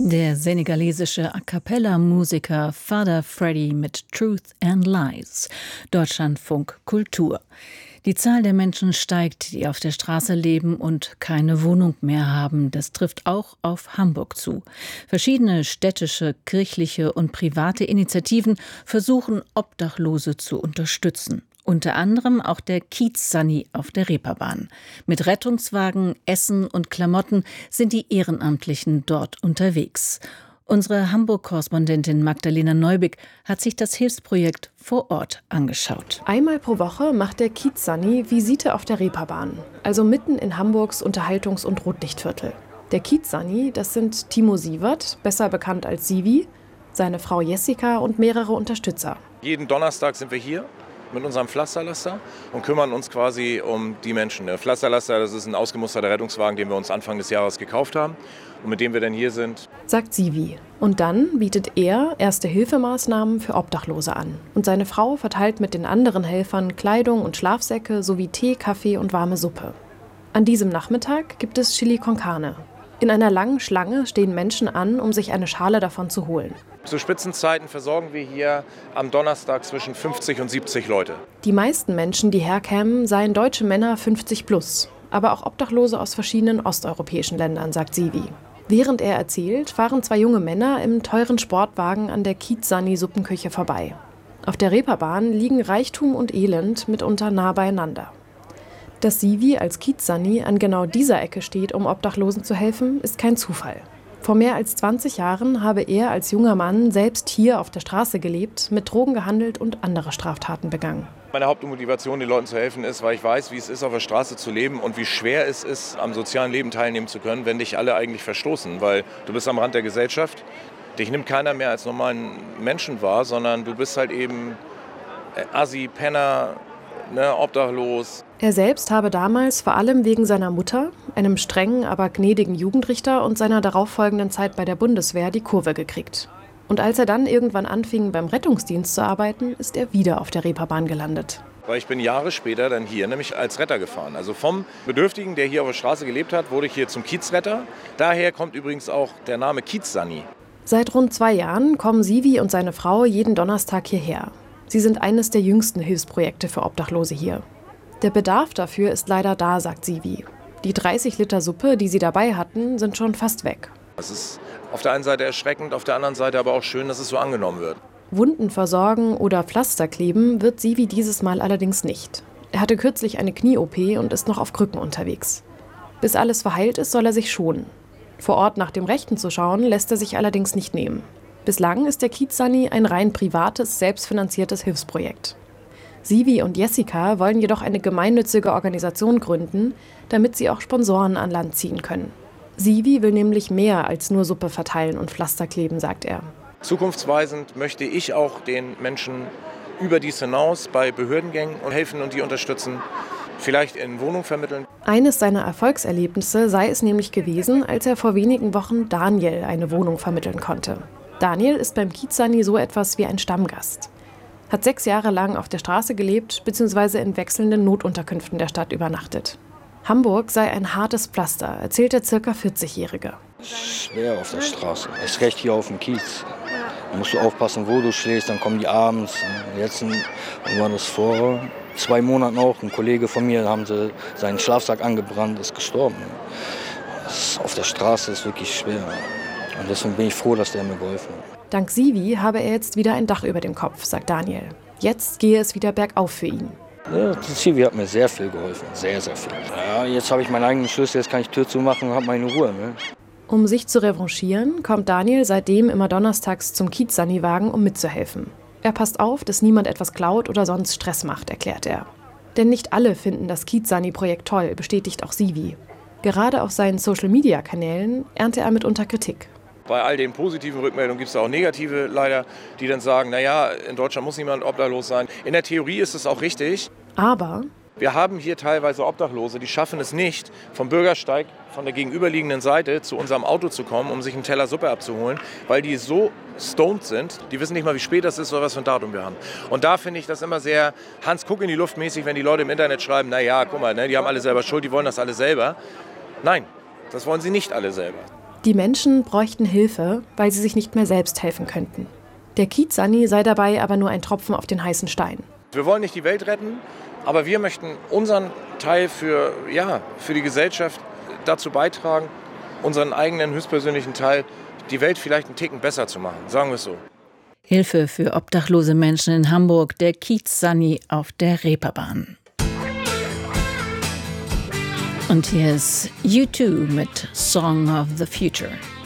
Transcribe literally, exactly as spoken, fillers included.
Der senegalesische A-cappella-Musiker Fada Freddy mit Truth and Lies. Deutschlandfunk Kultur. Die Zahl der Menschen steigt, die auf der Straße leben und keine Wohnung mehr haben. Das trifft auch auf Hamburg zu. Verschiedene städtische, kirchliche und private Initiativen versuchen, Obdachlose zu unterstützen. Unter anderem auch der Kiez-Sani auf der Reeperbahn. Mit Rettungswagen, Essen und Klamotten sind die Ehrenamtlichen dort unterwegs. Unsere Hamburg-Korrespondentin Magdalena Neubig hat sich das Hilfsprojekt vor Ort angeschaut. Einmal pro Woche macht der Kiez-Sani Visite auf der Reeperbahn, also mitten in Hamburgs Unterhaltungs- und Rotlichtviertel. Der Kiez-Sani, das sind Timo Sievert, besser bekannt als Sivi, seine Frau Jessica und mehrere Unterstützer. Jeden Donnerstag sind wir hier mit unserem Pflasterlaster und kümmern uns quasi um die Menschen. Der Pflasterlaster, das ist ein ausgemusterter Rettungswagen, den wir uns Anfang des Jahres gekauft haben und mit dem wir dann hier sind. Sagt Sivi. Und dann bietet er Erste-Hilfemaßnahmen für Obdachlose an. Und seine Frau verteilt mit den anderen Helfern Kleidung und Schlafsäcke sowie Tee, Kaffee und warme Suppe. An diesem Nachmittag gibt es Chili con Carne. In einer langen Schlange stehen Menschen an, um sich eine Schale davon zu holen. Zu Spitzenzeiten versorgen wir hier am Donnerstag zwischen fünfzig und siebzig Leute. Die meisten Menschen, die herkämen, seien deutsche Männer fünfzig plus, aber auch Obdachlose aus verschiedenen osteuropäischen Ländern, sagt Sivi. Während er erzählt, fahren zwei junge Männer im teuren Sportwagen an der Kiez-Sani-Suppenküche vorbei. Auf der Reeperbahn liegen Reichtum und Elend mitunter nah beieinander. Dass Sivi als Kiez-Sani an genau dieser Ecke steht, um Obdachlosen zu helfen, ist kein Zufall. Vor mehr als zwanzig Jahren habe er als junger Mann selbst hier auf der Straße gelebt, mit Drogen gehandelt und andere Straftaten begangen. Meine Hauptmotivation, den Leuten zu helfen, ist, weil ich weiß, wie es ist, auf der Straße zu leben und wie schwer es ist, am sozialen Leben teilnehmen zu können, wenn dich alle eigentlich verstoßen. Weil du bist am Rand der Gesellschaft, dich nimmt keiner mehr als normalen Menschen wahr, sondern du bist halt eben Assi, Penner, ne, obdachlos. Er selbst habe damals vor allem wegen seiner Mutter, einem strengen, aber gnädigen Jugendrichter und seiner darauffolgenden Zeit bei der Bundeswehr die Kurve gekriegt. Und als er dann irgendwann anfing, beim Rettungsdienst zu arbeiten, ist er wieder auf der Reeperbahn gelandet. Weil ich bin Jahre später dann hier nämlich als Retter gefahren. Also vom Bedürftigen, der hier auf der Straße gelebt hat, wurde ich hier zum Kiezretter. Daher kommt übrigens auch der Name Kiez-Sani. Seit rund zwei Jahren kommen Sivi und seine Frau jeden Donnerstag hierher. Sie sind eines der jüngsten Hilfsprojekte für Obdachlose hier. Der Bedarf dafür ist leider da, sagt Sivi. Die dreißig Liter Suppe, die sie dabei hatten, sind schon fast weg. Es ist auf der einen Seite erschreckend, auf der anderen Seite aber auch schön, dass es so angenommen wird. Wunden versorgen oder Pflaster kleben wird Sivi dieses Mal allerdings nicht. Er hatte kürzlich eine Knie-O P und ist noch auf Krücken unterwegs. Bis alles verheilt ist, soll er sich schonen. Vor Ort nach dem Rechten zu schauen, lässt er sich allerdings nicht nehmen. Bislang ist der Kiez-Sani ein rein privates, selbstfinanziertes Hilfsprojekt. Sivi und Jessica wollen jedoch eine gemeinnützige Organisation gründen, damit sie auch Sponsoren an Land ziehen können. Sivi will nämlich mehr als nur Suppe verteilen und Pflaster kleben, sagt er. Zukunftsweisend möchte ich auch den Menschen über dies hinaus bei Behördengängen helfen und die unterstützen, vielleicht in Wohnungen vermitteln. Eines seiner Erfolgserlebnisse sei es nämlich gewesen, als er vor wenigen Wochen Daniel eine Wohnung vermitteln konnte. Daniel ist beim Kiez-Sani so etwas wie ein Stammgast. Hat sechs Jahre lang auf der Straße gelebt bzw. in wechselnden Notunterkünften der Stadt übernachtet. Hamburg sei ein hartes Pflaster, erzählt der circa vierzigjährige. Schwer auf der Straße, erst recht hier auf dem Kiez. Da musst du aufpassen, wo du schläfst, dann kommen die abends. Jetzt war das vor zwei Monaten auch. Ein Kollege von mir, da haben sie seinen Schlafsack angebrannt, ist gestorben. Das auf der Straße ist wirklich schwer. Und deswegen bin ich froh, dass der mir geholfen hat. Dank Sivi habe er jetzt wieder ein Dach über dem Kopf, sagt Daniel. Jetzt gehe es wieder bergauf für ihn. Ja, Sivi hat mir sehr viel geholfen, sehr, sehr viel. Ja, jetzt habe ich meinen eigenen Schlüssel, jetzt kann ich Tür zumachen und habe meine Ruhe. Ne? Um sich zu revanchieren, kommt Daniel seitdem immer donnerstags zum Kiez-Sani-Wagen, um mitzuhelfen. Er passt auf, dass niemand etwas klaut oder sonst Stress macht, erklärt er. Denn nicht alle finden das Kiez-Sani-Projekt toll, bestätigt auch Sivi. Gerade auf seinen Social-Media-Kanälen ernte er mitunter Kritik. Bei all den positiven Rückmeldungen gibt es auch negative leider, die dann sagen, naja, in Deutschland muss niemand obdachlos sein. In der Theorie ist es auch richtig. Aber wir haben hier teilweise Obdachlose, die schaffen es nicht, vom Bürgersteig von der gegenüberliegenden Seite zu unserem Auto zu kommen, um sich einen Teller Suppe abzuholen, weil die so stoned sind, die wissen nicht mal, wie spät das ist oder was für ein Datum wir haben. Und da finde ich das immer sehr Hans guck in die Luft mäßig, wenn die Leute im Internet schreiben, naja, guck mal, ne, die haben alle selber Schuld, die wollen das alle selber. Nein, das wollen sie nicht alle selber. Die Menschen bräuchten Hilfe, weil sie sich nicht mehr selbst helfen könnten. Der Kiez Sunny sei dabei aber nur ein Tropfen auf den heißen Stein. Wir wollen nicht die Welt retten, aber wir möchten unseren Teil für, ja, für die Gesellschaft dazu beitragen, unseren eigenen höchstpersönlichen Teil, die Welt vielleicht einen Ticken besser zu machen, sagen wir es so. Hilfe für obdachlose Menschen in Hamburg, der Kiez Sunny auf der Reeperbahn. Und hier ist U zwei mit Song of the Future.